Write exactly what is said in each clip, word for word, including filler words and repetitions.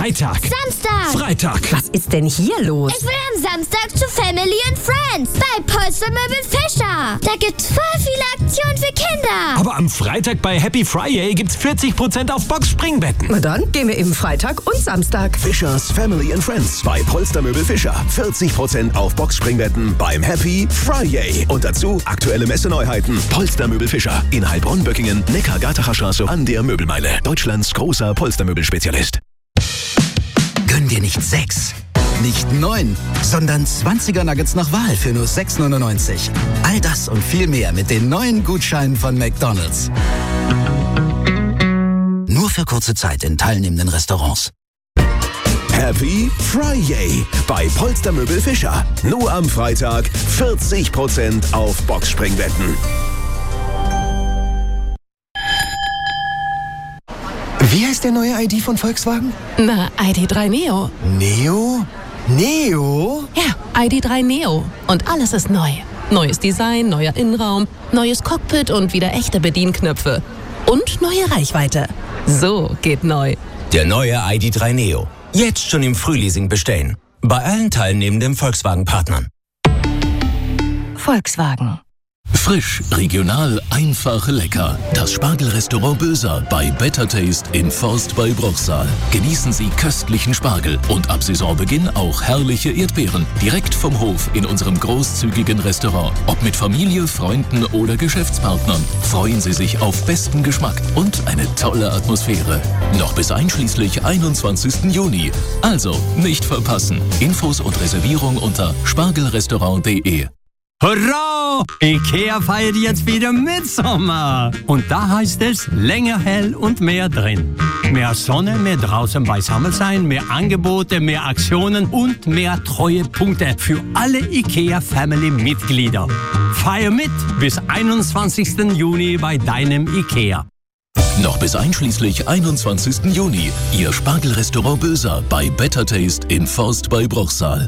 Freitag. Samstag. Freitag. Was ist denn hier los? Ich will am Samstag zu Family and Friends bei Polstermöbel Fischer. Da gibt's voll viele Aktionen für Kinder. Aber am Freitag bei Happy Friday gibt's vierzig Prozent auf Boxspringbetten. Na dann gehen wir eben Freitag und Samstag. Fischers Family and Friends bei Polstermöbel Fischer. vierzig Prozent auf Boxspringbetten beim Happy Friday. Und dazu aktuelle Messeneuheiten. Polstermöbel Fischer in Heilbronn-Böckingen, Neckar-Gartacher Straße an der Möbelmeile. Deutschlands großer Polstermöbelspezialist. Gönn dir nicht sechs, nicht neun, sondern zwanziger Nuggets nach Wahl für nur sechs neunundneunzig. All das und viel mehr mit den neuen Gutscheinen von McDonald's. Nur für kurze Zeit in teilnehmenden Restaurants. Happy Friday bei Polstermöbel Fischer. Nur am Freitag vierzig Prozent auf Boxspringbetten. Wie heißt der neue I D von Volkswagen? Na, I D drei Neo. Neo? Neo? Ja, I D drei Neo. Und alles ist neu. Neues Design, neuer Innenraum, neues Cockpit und wieder echte Bedienknöpfe. Und neue Reichweite. So geht neu. Der neue I D drei Neo. Jetzt schon im Frühleasing bestellen. Bei allen teilnehmenden Volkswagen-Partnern. Volkswagen. Frisch, regional, einfach, lecker. Das Spargelrestaurant Böser bei Better Taste in Forst bei Bruchsal. Genießen Sie köstlichen Spargel und ab Saisonbeginn auch herrliche Erdbeeren. Direkt vom Hof in unserem großzügigen Restaurant. Ob mit Familie, Freunden oder Geschäftspartnern. Freuen Sie sich auf besten Geschmack und eine tolle Atmosphäre. Noch bis einschließlich einundzwanzigsten Juni. Also nicht verpassen. Infos und Reservierung unter spargelrestaurant punkt de. Hurra! Ikea feiert jetzt wieder Mitsommer. Und da heißt es länger hell und mehr drin. Mehr Sonne, mehr draußen beisammen sein, mehr Angebote, mehr Aktionen und mehr Treuepunkte für alle Ikea-Family-Mitglieder. Feier mit bis einundzwanzigsten Juni bei deinem Ikea. Noch bis einschließlich einundzwanzigsten Juni. Ihr Spargelrestaurant Böser bei Better Taste in Forst bei Bruchsal.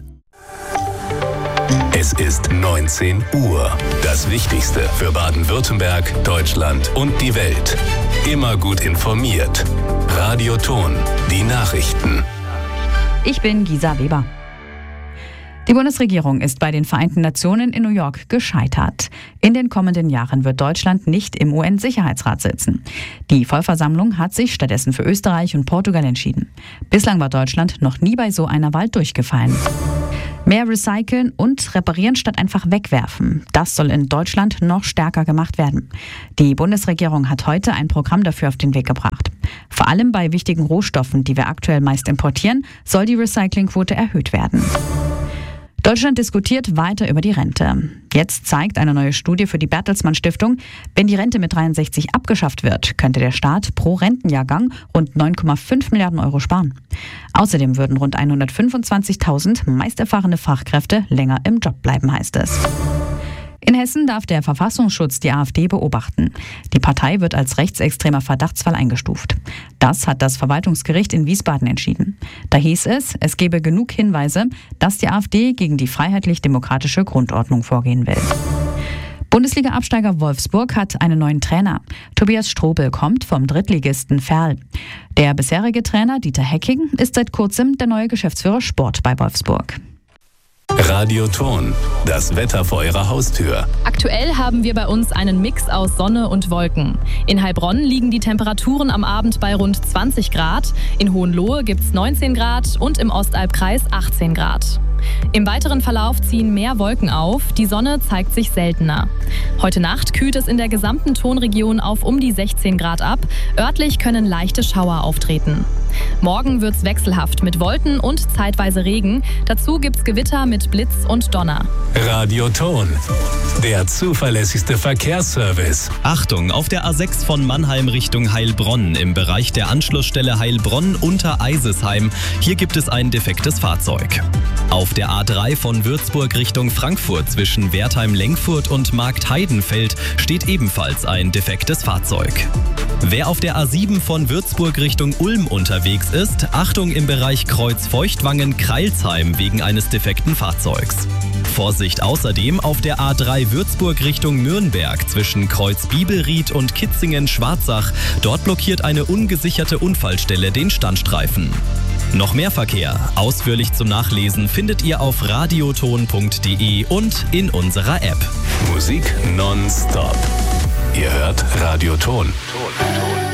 Es ist neunzehn Uhr. Das Wichtigste für Baden-Württemberg, Deutschland und die Welt. Immer gut informiert. Radio Ton, die Nachrichten. Ich bin Gisa Weber. Die Bundesregierung ist bei den Vereinten Nationen in New York gescheitert. In den kommenden Jahren wird Deutschland nicht im U N-Sicherheitsrat sitzen. Die Vollversammlung hat sich stattdessen für Österreich und Portugal entschieden. Bislang war Deutschland noch nie bei so einer Wahl durchgefallen. Mehr recyceln und reparieren statt einfach wegwerfen. Das soll in Deutschland noch stärker gemacht werden. Die Bundesregierung hat heute ein Programm dafür auf den Weg gebracht. Vor allem bei wichtigen Rohstoffen, die wir aktuell meist importieren, soll die Recyclingquote erhöht werden. Deutschland diskutiert weiter über die Rente. Jetzt zeigt eine neue Studie für die Bertelsmann Stiftung, wenn die Rente mit dreiundsechzig abgeschafft wird, könnte der Staat pro Rentenjahrgang rund neun Komma fünf Milliarden Euro sparen. Außerdem würden rund hundertfünfundzwanzigtausend meist erfahrene Fachkräfte länger im Job bleiben, heißt es. In Hessen darf der Verfassungsschutz die AfD beobachten. Die Partei wird als rechtsextremer Verdachtsfall eingestuft. Das hat das Verwaltungsgericht in Wiesbaden entschieden. Da hieß es, es gebe genug Hinweise, dass die AfD gegen die freiheitlich-demokratische Grundordnung vorgehen will. Bundesliga-Absteiger Wolfsburg hat einen neuen Trainer. Tobias Strobel kommt vom Drittligisten Verl. Der bisherige Trainer Dieter Hecking ist seit kurzem der neue Geschäftsführer Sport bei Wolfsburg. Radio Ton, das Wetter vor Ihrer Haustür. Aktuell haben wir bei uns einen Mix aus Sonne und Wolken. In Heilbronn liegen die Temperaturen am Abend bei rund zwanzig Grad, in Hohenlohe gibt es neunzehn Grad und im Ostalbkreis achtzehn Grad. Im weiteren Verlauf ziehen mehr Wolken auf, die Sonne zeigt sich seltener. Heute Nacht kühlt es in der gesamten Tonregion auf um die sechzehn Grad ab. Örtlich können leichte Schauer auftreten. Morgen wird's wechselhaft mit Wolken und zeitweise Regen. Dazu gibt's Gewitter mit Blitz und Donner. Radio Ton, der zuverlässigste Verkehrsservice. Achtung, auf der A sechs von Mannheim Richtung Heilbronn im Bereich der Anschlussstelle Heilbronn unter Eisesheim. Hier gibt es ein defektes Fahrzeug. Auf der A drei von Würzburg Richtung Frankfurt zwischen Wertheim-Lengfurt und Marktheidenfeld steht ebenfalls ein defektes Fahrzeug. Wer auf der A sieben von Würzburg Richtung Ulm unterwegs ist, Achtung im Bereich Kreuz-Feuchtwangen-Kreilsheim wegen eines defekten Fahrzeugs. Vorsicht außerdem auf der A drei Würzburg Richtung Nürnberg zwischen Kreuz Bibelried und Kitzingen-Schwarzach. Dort blockiert eine ungesicherte Unfallstelle den Standstreifen. Noch mehr Verkehr, ausführlich zum Nachlesen, findet ihr auf radioton punkt de und in unserer App. Musik nonstop. Ihr hört Radioton.